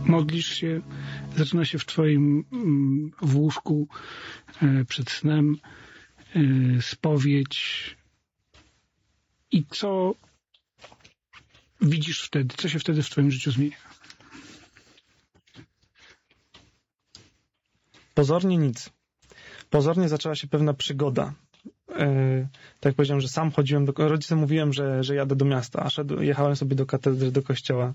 modlisz się, zaczyna się w twoim w łóżku przed snem spowiedź. I co widzisz wtedy? Co się wtedy w twoim życiu zmienia? Pozornie nic. Pozornie zaczęła się pewna przygoda. Tak jak powiedziałem, że sam chodziłem rodzicom mówiłem, że jadę do miasta, a jechałem sobie do katedry, do kościoła.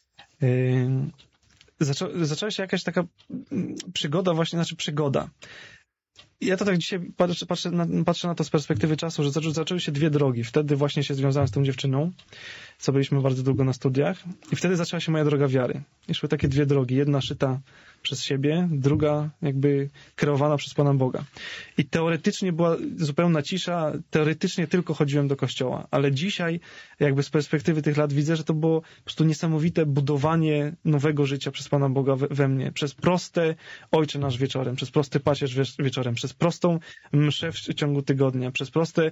Zaczęła się jakaś taka przygoda właśnie, przygoda. Ja to tak dzisiaj patrzę na to z perspektywy czasu, że zaczęły się dwie drogi. Wtedy właśnie się związałem z tą dziewczyną, co byliśmy bardzo długo na studiach, i wtedy zaczęła się moja droga wiary. I szły takie dwie drogi. Jedna szyta przez siebie, druga jakby kreowana przez Pana Boga. I teoretycznie była zupełna cisza, teoretycznie tylko chodziłem do kościoła, ale dzisiaj jakby z perspektywy tych lat widzę, że to było po prostu niesamowite budowanie nowego życia przez Pana Boga we mnie. Przez proste Ojcze Nasz wieczorem, przez prosty pacierz wieczorem, przez prostą mszę w ciągu tygodnia, przez proste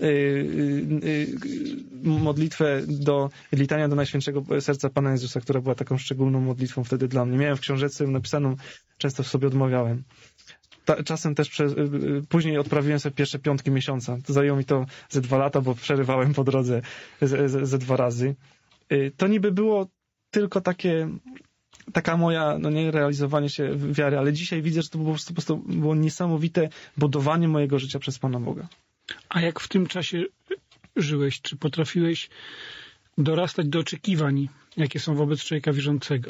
modlitwę do litania do Najświętszego Serca Pana Jezusa, która była taką szczególną modlitwą wtedy dla mnie. Miałem w książeczce napisaną, często sobie odmawiałem. Czasem też później odprawiłem sobie pierwsze piątki miesiąca. To zajęło mi to ze 2 lata, bo przerywałem po drodze ze 2 razy. To niby było tylko taka moja, realizowanie się wiary, ale dzisiaj widzę, że to po prostu było niesamowite budowanie mojego życia przez Pana Boga. A jak w tym czasie żyłeś? Czy potrafiłeś dorastać do oczekiwań, jakie są wobec człowieka wierzącego?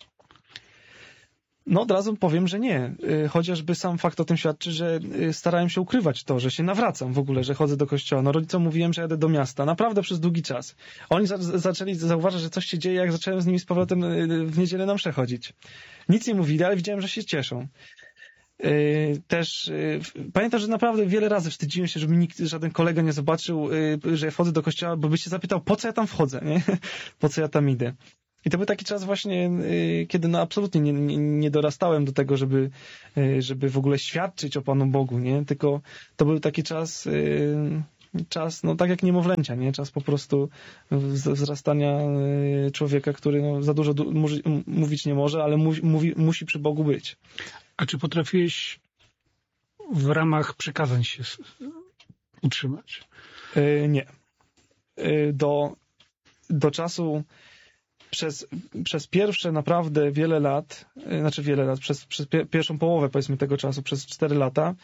No od razu powiem, że nie. Chociażby sam fakt o tym świadczy, że starałem się ukrywać to, że się nawracam w ogóle, że chodzę do kościoła. No rodzicom mówiłem, że jadę do miasta. Naprawdę przez długi czas. Oni zaczęli zauważyć, że coś się dzieje, jak zacząłem z nimi z powrotem w niedzielę na mszę chodzić. Nic nie mówili, ale widziałem, że się cieszą. Też pamiętam, że naprawdę wiele razy wstydziłem się, żeby żaden kolega nie zobaczył, że ja wchodzę do kościoła, bo by się zapytał, po co ja tam wchodzę, nie? Po co ja tam idę. I to był taki czas właśnie, kiedy absolutnie nie dorastałem do tego, żeby w ogóle świadczyć o Panu Bogu, nie? Tylko to był taki czas, tak jak niemowlęcia, nie? Czas po prostu wzrastania człowieka, który za dużo mówić nie może, ale musi przy Bogu być. A czy potrafiłeś w ramach przekazań się utrzymać? Nie. Do czasu przez pierwsze naprawdę wiele lat, przez pierwszą połowę powiedzmy tego czasu, przez 4 lata,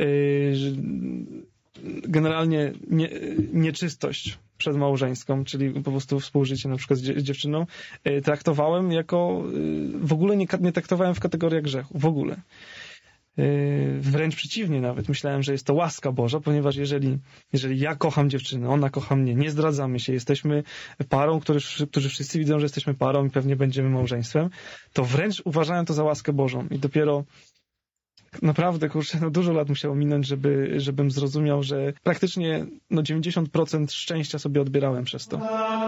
generalnie nieczystość przedmałżeńską, czyli po prostu współżycie na przykład z dziewczyną, traktowałem jako, w ogóle nie traktowałem w kategoriach grzechu, w ogóle. Wręcz przeciwnie nawet. Myślałem, że jest to łaska Boża, ponieważ jeżeli ja kocham dziewczynę, ona kocha mnie, nie zdradzamy się, jesteśmy parą, którzy wszyscy widzą, że jesteśmy parą i pewnie będziemy małżeństwem, to wręcz uważałem to za łaskę Bożą. I dopiero naprawdę, dużo lat musiało minąć, żebym zrozumiał, że praktycznie 90% szczęścia sobie odbierałem przez to.